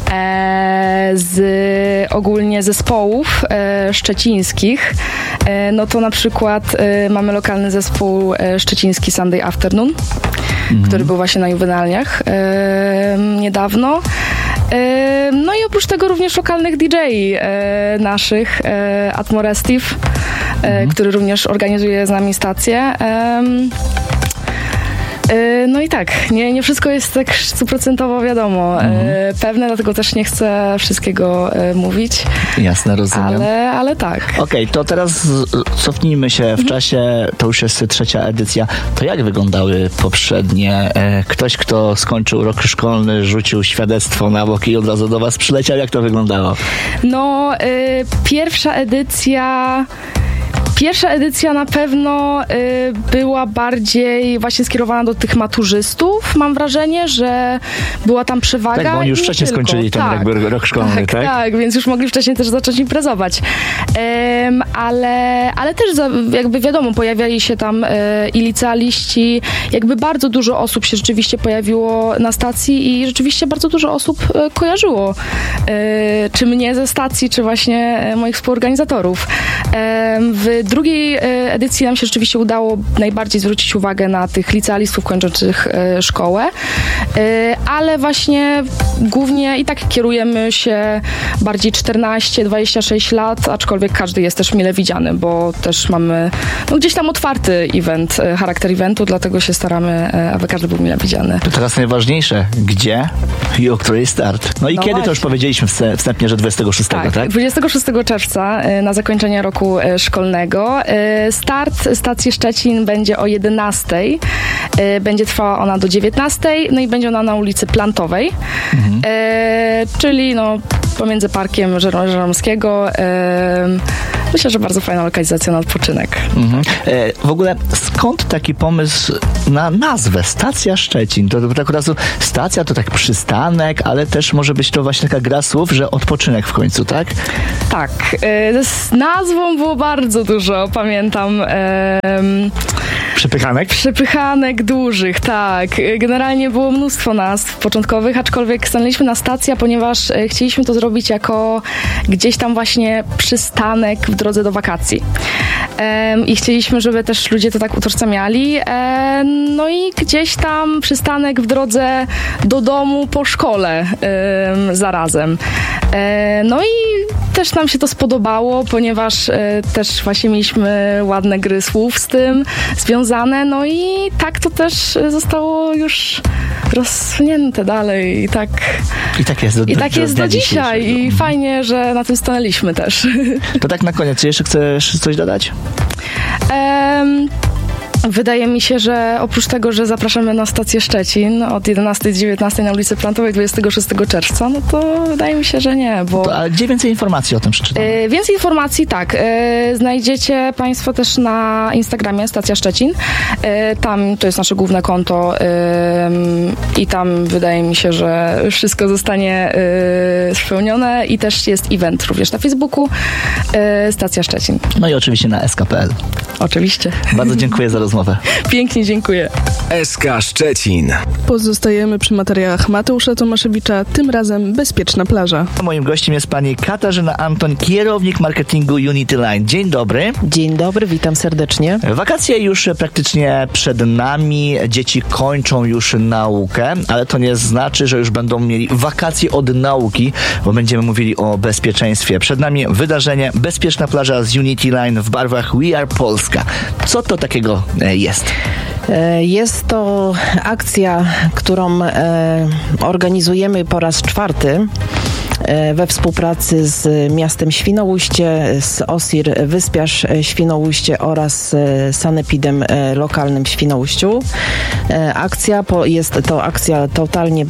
z ogólnie zespołów yy, szczecińskich. Yy, no to na przykład yy, mamy lokalny zespół yy, szczeciński Sunday Afternoon, mhm. który był właśnie na juwenaliach yy, niedawno. Yy, no i oprócz tego również lokalnych D J yy, naszych, yy, Atmorestive, yy, mhm. który również organizuje z nami stację. Yy, E, no i tak, nie, nie wszystko jest tak stuprocentowo wiadomo. Mhm. E, pewne, dlatego też nie chcę wszystkiego e, mówić. Jasne, rozumiem. Ale, ale tak. Okej, okay, to teraz cofnijmy się w czasie, to już jest trzecia edycja. To jak wyglądały poprzednie? Ktoś, kto skończył rok szkolny, rzucił świadectwo na bok i od razu do was przyleciał. Jak to wyglądało? No, y, pierwsza edycja... Pierwsza edycja na pewno y, była bardziej właśnie skierowana do tych maturzystów. Mam wrażenie, że była tam przewaga. Tak, bo oni już wcześniej tylko. skończyli ten tak. jakby rok szkolny, tak? Tak, tak, więc już mogli wcześniej też zacząć imprezować. Um, ale, ale też za, jakby wiadomo, pojawiali się tam y, i licealiści. Jakby bardzo dużo osób się rzeczywiście pojawiło na stacji i rzeczywiście bardzo dużo osób y, kojarzyło. Y, czy mnie ze stacji, czy właśnie y, moich współorganizatorów. Um, w drugiej edycji nam się rzeczywiście udało najbardziej zwrócić uwagę na tych licealistów kończących szkołę, ale właśnie głównie i tak kierujemy się bardziej czternaście dwadzieścia sześć lat, aczkolwiek każdy jest też mile widziany, bo też mamy no, gdzieś tam otwarty event, charakter eventu, dlatego się staramy, aby każdy był mile widziany. To teraz najważniejsze, gdzie i o której start? No i no kiedy, właśnie. to już powiedzieliśmy wstępnie, że dwudziestego szóstego, tak? tak? dwudziestego szóstego czerwca na zakończenie roku szkolnego. Start stacji Szczecin będzie o jedenastej. Będzie trwała ona do dziewiętnastej, no i będzie ona na ulicy Plantowej, mhm. e, czyli no pomiędzy Parkiem Żeromskiego. E, myślę, że bardzo fajna lokalizacja na odpoczynek. Mhm. E, w ogóle skąd taki pomysł na nazwę Stacja Szczecin? To, to tak od razu stacja to tak przystanek, ale też może być to właśnie taka gra słów, że odpoczynek w końcu, tak? Tak. E, z nazwą było bardzo dużo, pamiętam. E, Przepychanek? Przepychanek dużych, tak. Generalnie było mnóstwo nazw początkowych, aczkolwiek stanęliśmy na stacja, ponieważ e, chcieliśmy to zrobić jako gdzieś tam właśnie przystanek w drodze do wakacji. E, I chcieliśmy, żeby też ludzie to tak utożsamiali. E, no i gdzieś tam przystanek w drodze do domu po szkole e, zarazem. E, no i też nam się to spodobało, ponieważ e, też właśnie mieliśmy ładne gry słów z tym związane, no i tak to też zostało już rozsunięte dalej i tak... I tak jest do, i tak do, jest do dzisiaj i mhm. fajnie, że na tym stanęliśmy też. To tak na koniec, czy jeszcze chcesz coś dodać? Um, Wydaje mi się, że oprócz tego, że zapraszamy na stację Szczecin od jedenastej do dziewiętnastej na ulicy Plantowej dwudziestego szóstego czerwca, no to wydaje mi się, że nie, bo... To, ale gdzie więcej informacji o tym przeczytamy? E, więcej informacji, tak. E, znajdziecie Państwo też na Instagramie Stacja Szczecin. E, tam to jest nasze główne konto e, i tam wydaje mi się, że wszystko zostanie e, spełnione i też jest event również na Facebooku e, Stacja Szczecin. No i oczywiście na S K kropka P L. Oczywiście. Bardzo dziękuję za rozmowę. Pięknie dziękuję. S K Szczecin. Pozostajemy przy materiałach Mateusza Tomaszewicza, tym razem bezpieczna plaża. Moim gościem jest pani Katarzyna Anton, kierownik marketingu Unity Line. Dzień dobry. Dzień dobry, witam serdecznie. Wakacje już praktycznie przed nami, dzieci kończą już naukę, ale to nie znaczy, że już będą mieli wakacje od nauki, bo będziemy mówili o bezpieczeństwie. Przed nami wydarzenie Bezpieczna plaża z Unity Line w barwach We Are Polska. Co to takiego jest? Jest to akcja, którą organizujemy po raz czwarty we współpracy z miastem Świnoujście, z O S I R Wyspiarz Świnoujście oraz sanepidem lokalnym w Świnoujściu. Akcja jest to akcja totalnie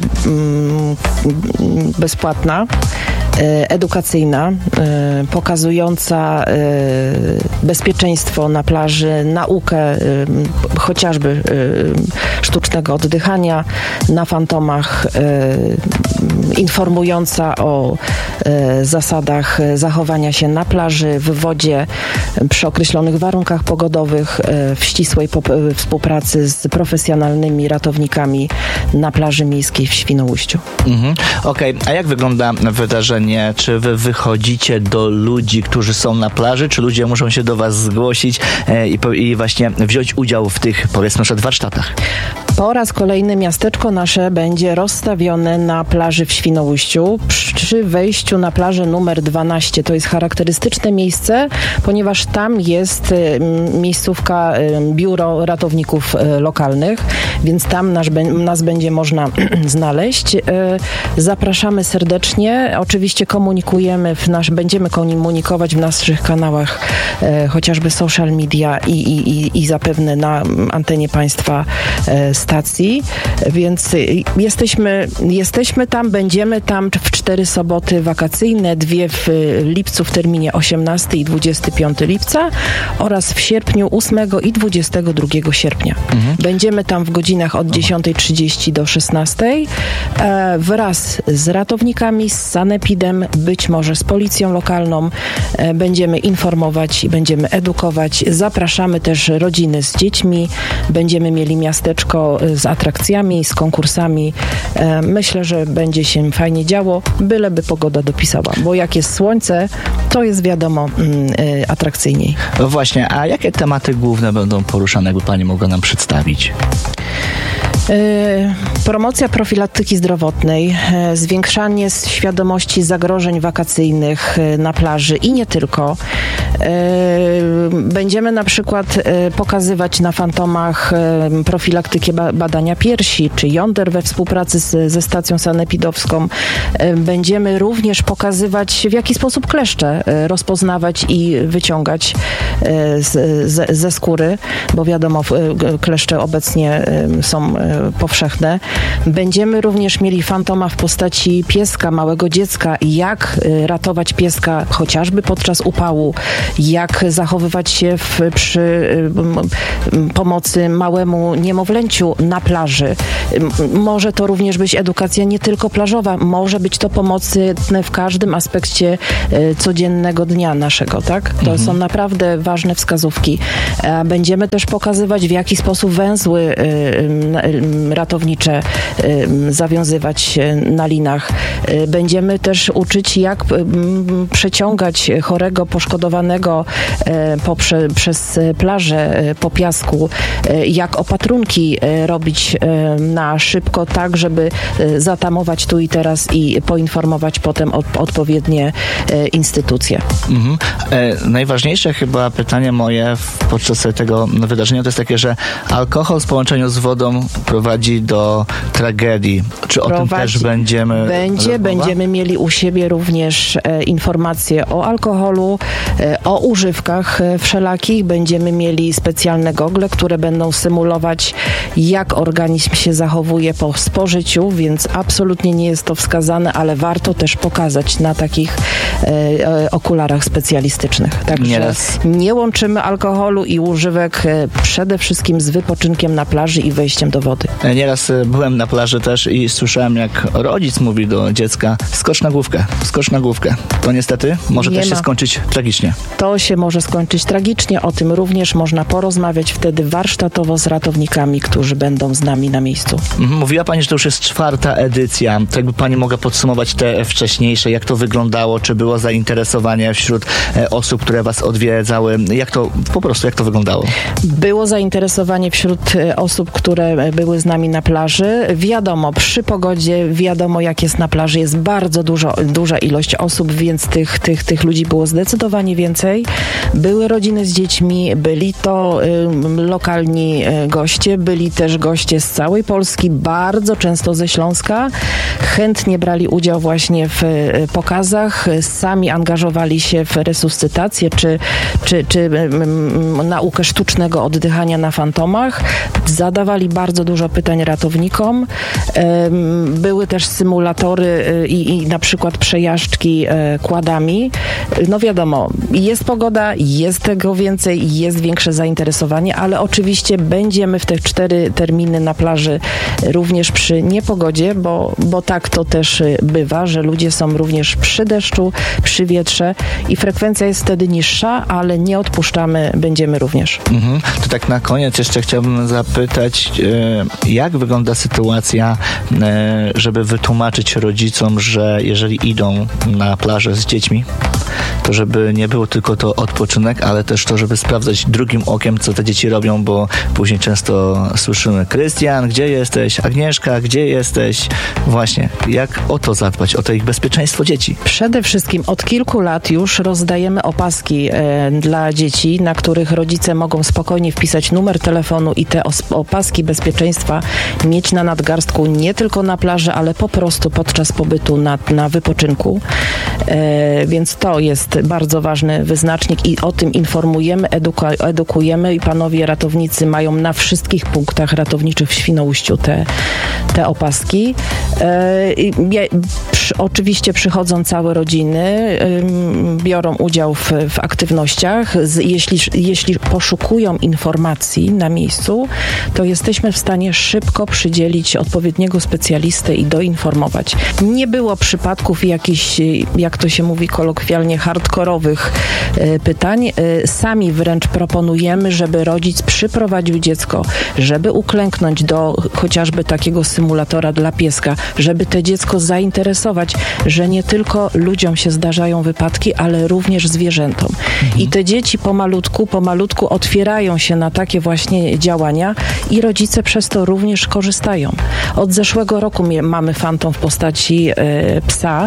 bezpłatna, edukacyjna, pokazująca bezpieczeństwo na plaży, naukę chociażby sztucznego oddychania na fantomach, informująca o zasadach zachowania się na plaży, w wodzie, przy określonych warunkach pogodowych, w ścisłej współpracy z profesjonalnymi ratownikami na plaży miejskiej w Świnoujściu. Mhm. Okej, okay. A jak wygląda wydarzenie? Czy wy wychodzicie do ludzi, którzy są na plaży, czy ludzie muszą się do was zgłosić e, i, i właśnie wziąć udział w tych tych, powiedzmy, przed warsztatach? Po raz kolejny miasteczko nasze będzie rozstawione na plaży w Świnoujściu przy wejściu na plażę numer dwanaście. To jest charakterystyczne miejsce, ponieważ tam jest miejscówka biuro ratowników lokalnych, więc tam nas, nas będzie można znaleźć. Zapraszamy serdecznie. Oczywiście komunikujemy, w nasz, będziemy komunikować w naszych kanałach, chociażby social media i, i, i, i zapewne na antenie państwa stacji, więc jesteśmy, jesteśmy tam, będziemy tam w cztery soboty wakacyjne, dwie w lipcu w terminie osiemnastego i dwudziestego piątego lipca oraz w sierpniu ósmego i dwudziestego drugiego sierpnia. Mhm. Będziemy tam w godzinach od dziesiątej trzydzieści do szesnastej e, wraz z ratownikami, z sanepidem, być może z policją lokalną. E, będziemy informować i będziemy edukować. Zapraszamy też rodziny z dziećmi. Będziemy mieli miasteczko z atrakcjami, z konkursami. E, myślę, że będzie się fajnie działo, byleby pogoda dopisała, bo jak jest słońce, to jest wiadomo mm, y, atrakcyjniej. No właśnie, a jakie tematy główne będą poruszane, jakby pani mogła nam przedstawić? Promocja profilaktyki zdrowotnej, zwiększanie świadomości zagrożeń wakacyjnych na plaży i nie tylko. Będziemy na przykład pokazywać na fantomach profilaktykę badania piersi czy jąder we współpracy z, ze stacją sanepidowską. Będziemy również pokazywać, w jaki sposób kleszcze rozpoznawać i wyciągać z, z, ze skóry, bo wiadomo, kleszcze obecnie są powszechne. Będziemy również mieli fantoma w postaci pieska, małego dziecka, jak ratować pieska chociażby podczas upału, jak zachowywać się w, przy pomocy małemu niemowlęciu na plaży. Może to również być edukacja nie tylko plażowa, może być to pomocne w każdym aspekcie codziennego dnia naszego, tak? To mhm. są naprawdę ważne wskazówki. Będziemy też pokazywać, w jaki sposób węzły ratownicze zawiązywać na linach. Będziemy też uczyć, jak przeciągać chorego, poszkodowanego poprze, przez plażę po piasku, jak opatrunki robić na szybko, tak, żeby zatamować tu i teraz i poinformować potem od, odpowiednie instytucje. Mhm. E, najważniejsze chyba pytanie moje podczas tego wydarzenia to jest takie, że alkohol w połączeniu z wodą prowadzi do tragedii. Czy prowadzi. O tym też będziemy Będzie, rozmowa? Będziemy mieli u siebie również e, informacje o alkoholu, e, o używkach e, wszelakich. Będziemy mieli specjalne gogle, które będą symulować, jak organizm się zachowuje po spożyciu, więc absolutnie nie jest to wskazane, ale warto też pokazać na takich e, e, okularach specjalistycznych. Także Nieraz. nie łączymy alkoholu i używek e, przede wszystkim z wypoczynkiem na plaży i wejściem do wody. Nieraz byłem na plaży też i słyszałem, jak rodzic mówi do dziecka: skocz na główkę, skocz na główkę. To niestety może nie też ma. się skończyć tragicznie. To się może skończyć tragicznie. O tym również można porozmawiać wtedy warsztatowo z ratownikami, którzy będą z nami na miejscu. Mówiła pani, że to już jest czwarta edycja. To jakby pani mogła podsumować te wcześniejsze, jak to wyglądało, czy było zainteresowanie wśród osób, które was odwiedzały, jak to po prostu, jak to wyglądało? Było zainteresowanie wśród osób, które były z nami na plaży. Wiadomo, przy pogodzie wiadomo, jak jest na plaży. Jest bardzo dużo, duża ilość osób, więc tych, tych, tych ludzi było zdecydowanie więcej. Były rodziny z dziećmi, byli to y, lokalni y, goście, byli też goście z całej Polski, bardzo często ze Śląska. Chętnie brali udział właśnie w y, pokazach, sami angażowali się w resuscytację czy, czy, czy y, y, naukę sztucznego oddychania na fantomach. Zadawali bardzo dużo pytań ratownikom. Były też symulatory i, i na przykład przejażdżki quadami. No wiadomo, jest pogoda, jest tego więcej, jest większe zainteresowanie, ale oczywiście będziemy w te cztery terminy na plaży również przy niepogodzie, bo, bo tak to też bywa, że ludzie są również przy deszczu, przy wietrze i frekwencja jest wtedy niższa, ale nie odpuszczamy, będziemy również. Mhm. To tak na koniec jeszcze chciałbym zapytać, jak wygląda sytuacja, żeby wytłumaczyć rodzicom, że jeżeli idą na plażę z dziećmi, to żeby nie było tylko to odpoczynek, ale też to, żeby sprawdzać drugim okiem, co te dzieci robią, bo później często słyszymy: Krystian, gdzie jesteś? Agnieszka, gdzie jesteś? Właśnie, jak o to zadbać, o to ich bezpieczeństwo dzieci? Przede wszystkim od kilku lat już rozdajemy opaski e, dla dzieci, na których rodzice mogą spokojnie wpisać numer telefonu i te os- opaski bezpieczeństwa mieć na nadgarstku nie tylko na plaży, ale po prostu podczas pobytu na, na wypoczynku. E, więc to jest bardzo ważny wyznacznik i o tym informujemy, eduka- edukujemy i panowie ratownicy mają na wszystkich punktach ratowniczych w Świnoujściu te, te opaski. E, i, przy, oczywiście przychodzą całe rodziny, y, biorą udział w, w aktywnościach. Z, jeśli, jeśli poszukują informacji na miejscu, to jesteśmy w stanie szybko przydzielić odpowiedniego specjalistę i doinformować. Nie było przypadków jakichś, jak to się mówi kolokwialnie, hardkorowych y, pytań. Y, sami wręcz proponujemy, żeby rodzic przyprowadził dziecko, żeby uklęknąć do chociażby takiego symulatora dla pieska, żeby to dziecko zainteresować, że nie tylko ludziom się zdarzają wypadki, ale również zwierzętom. Mhm. I te dzieci pomalutku, pomalutku otwierają się na takie właśnie działania i rodzice przez to również korzystają. Od zeszłego roku mamy fantom w postaci e, psa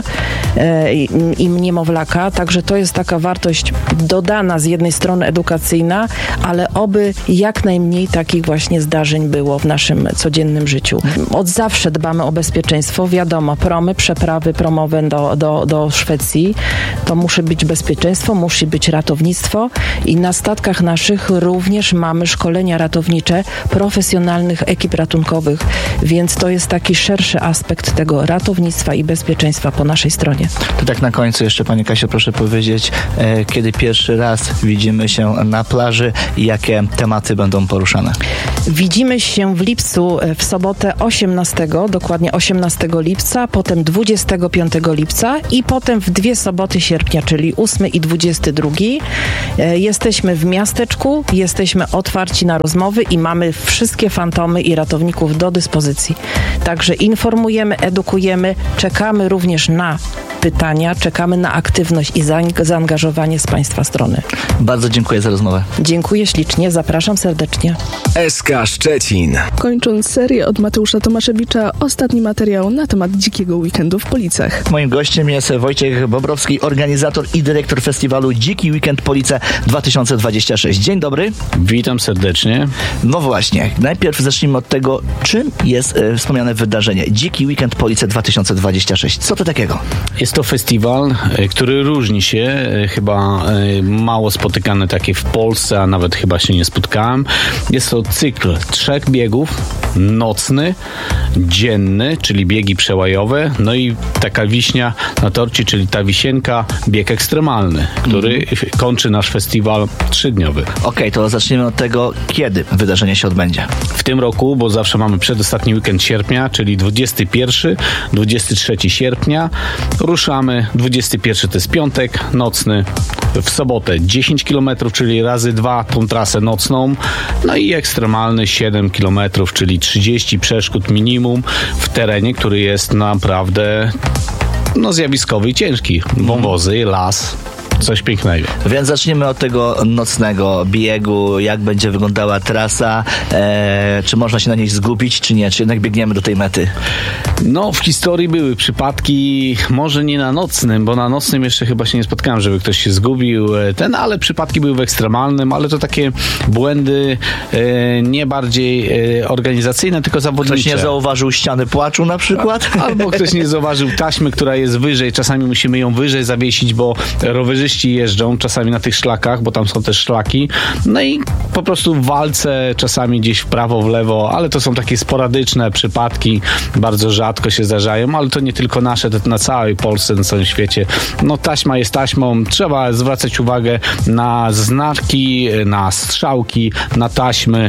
e, i, i niemowlaka, także to jest taka wartość dodana z jednej strony edukacyjna, ale oby jak najmniej takich właśnie zdarzeń było w naszym codziennym życiu. Od zawsze dbamy o bezpieczeństwo. Wiadomo, promy, przeprawy promowe do, do, do Szwecji, to musi być bezpieczeństwo, musi być ratownictwo i na statkach naszych również mamy szkolenia ratownicze profesjonalnych ekip ratunkowych, więc to jest taki szerszy aspekt tego ratownictwa i bezpieczeństwa po naszej stronie. To tak na końcu jeszcze, Pani Kasio, proszę powiedzieć, e, kiedy pierwszy raz widzimy się na plaży i jakie tematy będą poruszane? Widzimy się w lipcu, w sobotę osiemnastego, dokładnie osiemnastego lipca, potem dwudziestego piątego lipca i potem w dwie soboty sierpnia, czyli ósmy i dwudziesty drugi. E, jesteśmy w miasteczku, jesteśmy otwarci na rozmowy i mamy wszystkie fantomy i ratowników do dyspozycji. Także informujemy, edukujemy, czekamy również na pytania, czekamy na aktywność i zaangażowanie z Państwa strony. Bardzo dziękuję za rozmowę. Dziękuję ślicznie, zapraszam serdecznie. S K Szczecin. Kończąc serię od Mateusza Tomaszewicza, ostatni materiał na temat dzikiego weekendu w Policach. Moim gościem jest Wojciech Bobrowski, organizator i dyrektor festiwalu Dziki Weekend Police dwa tysiące dwadzieścia sześć. Dzień dobry. Witam serdecznie. No właśnie, najpierw zacznijmy od tego, czym jest e, wspomniane wydarzenie Dziki Weekend Police dwa tysiące dwadzieścia sześć. Co to takiego? Jest to festiwal, który różni się, chyba mało spotykany taki w Polsce, a nawet chyba się nie spotkałem. Jest to cykl trzech biegów, nocny, dzienny, czyli biegi przełajowe, no i taka wiśnia na torcie, czyli ta wisienka, bieg ekstremalny, który mm. kończy nasz festiwal trzydniowy. Okej, okay, to zacznijmy od tego, kiedy wydarzenie się odbędzie. W tym roku, bo zawsze mamy przedostatni weekend sierpnia, czyli dwudziestego pierwszego do dwudziestego trzeciego sierpnia. Ruszamy, dwudziesty pierwszy to jest piątek, nocny, w sobotę dziesięć kilometrów, czyli razy dwa tą trasę nocną, no i ekstremalny siedem kilometrów, czyli trzydzieści przeszkód minimum w terenie, który jest naprawdę no, zjawiskowy i ciężki. Wąwozy, las. Coś pięknego. Więc zaczniemy od tego nocnego biegu. Jak będzie wyglądała trasa? E, czy można się na niej zgubić, czy nie? Czy jednak biegniemy do tej mety? No, w historii były przypadki, może nie na nocnym, bo na nocnym jeszcze chyba się nie spotkałem, żeby ktoś się zgubił. Ten, ale przypadki były w ekstremalnym, ale to takie błędy e, nie bardziej e, organizacyjne, tylko zawodnicze. Ktoś nie zauważył ściany płaczu na przykład? Albo ktoś nie zauważył taśmy, która jest wyżej. Czasami musimy ją wyżej zawiesić, bo rowerzyści jeżdżą czasami na tych szlakach, bo tam są też szlaki. No i po prostu w walce czasami gdzieś w prawo, w lewo, ale to są takie sporadyczne przypadki, bardzo rzadko się zdarzają, ale to nie tylko nasze, to na całej Polsce, na całym świecie. No taśma jest taśmą, trzeba zwracać uwagę na znaki, na strzałki, na taśmy,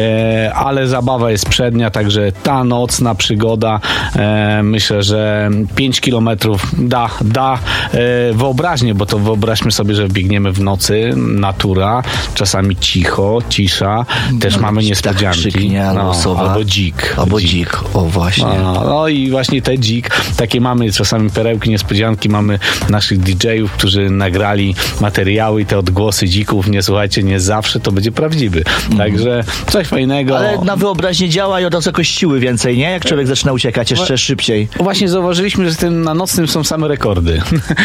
e, ale zabawa jest przednia, także ta nocna przygoda, e, myślę, że pięć kilometrów da, da e, wyobraźnię, bo to wyobraźnię wyobraźmy sobie, że biegniemy w nocy, natura, czasami cicho, cisza, też no, mamy niespodzianki. No, albo dzik. Albo dzik, dzik. o właśnie. No, no i właśnie te dzik, takie mamy czasami perełki, niespodzianki, mamy naszych didżejów, którzy nagrali materiały i te odgłosy dzików, nie słuchajcie, nie zawsze to będzie prawdziwy. Mm. Także coś fajnego. Ale na wyobraźnię działa i od razu jakoś siły więcej, nie? Jak człowiek zaczyna uciekać jeszcze szybciej. Właśnie zauważyliśmy, że z tym na nocnym są same rekordy.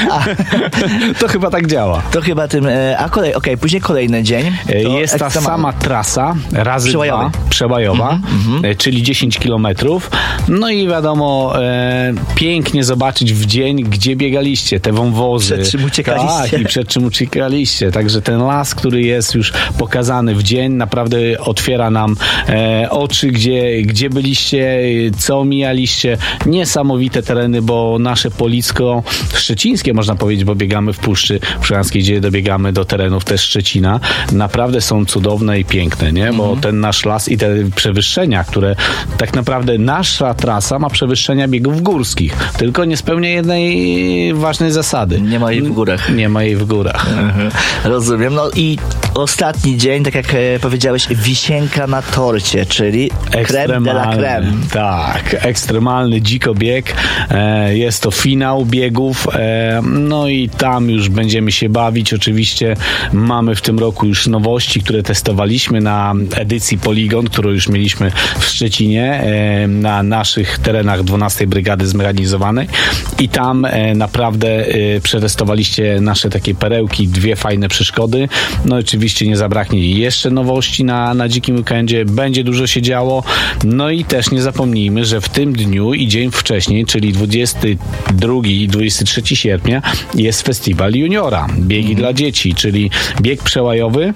To chyba tak działa. To chyba tym, a kolej, okej, okay, później kolejny dzień. Jest ta sama trasa, razy dwa, przełajowa, mm-hmm. czyli dziesięć kilometrów. No i wiadomo, e, pięknie zobaczyć w dzień, gdzie biegaliście, te wąwozy. Przed czym uciekaliście. Tak, i przed czym uciekaliście. Także ten las, który jest już pokazany w dzień, naprawdę otwiera nam e, oczy, gdzie, gdzie byliście, co mijaliście. Niesamowite tereny, bo nasze Policko szczecińskie, można powiedzieć, bo biegamy w Puszczy Przyłębskiej, gdzie dobiegamy do terenów też Szczecina. Naprawdę są cudowne i piękne, nie? Bo mm-hmm. ten nasz las i te przewyższenia, które tak naprawdę nasza trasa ma przewyższenia biegów górskich, tylko nie spełnia jednej ważnej zasady. Nie ma jej w górach. Nie ma jej w górach. Mhm. Rozumiem. No i ostatni dzień, tak jak powiedziałeś, wisienka na torcie, czyli crème de la crème. Tak, ekstremalny dzikobieg. E, jest to finał biegów. E, no i tam już będziemy się bawić. Oczywiście mamy w tym roku już nowości, które testowaliśmy na edycji Poligon, którą już mieliśmy w Szczecinie, e, na naszych terenach dwunastej Brygady Zmechanizowanej. I tam e, naprawdę e, przetestowaliście nasze takie perełki, dwie fajne przeszkody. No oczywiście nie zabraknie jeszcze nowości na, na dzikim weekendzie. Będzie dużo się działo. No i też nie zapomnijmy, że w tym dniu i dzień wcześniej, czyli dwudziestego drugiego i dwudziestego trzeciego sierpnia jest festiwal juniora. Biegi mm. dla dzieci, czyli bieg przełajowy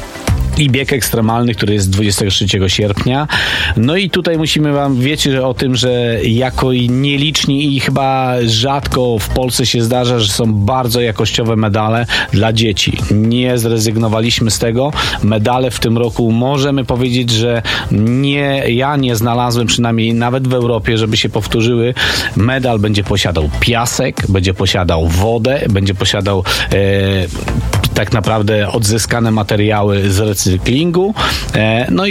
i bieg ekstremalny, który jest dwudziestego trzeciego sierpnia. No i tutaj musimy wam, wiecie o tym, że jako nieliczni i chyba rzadko w Polsce się zdarza, że są bardzo jakościowe medale dla dzieci. Nie zrezygnowaliśmy z tego. Medale w tym roku możemy powiedzieć, że nie, ja nie znalazłem przynajmniej nawet w Europie, żeby się powtórzyły. Medal będzie posiadał piasek, będzie posiadał wodę, będzie posiadał e, tak naprawdę odzyskane materiały z recyklingu. No i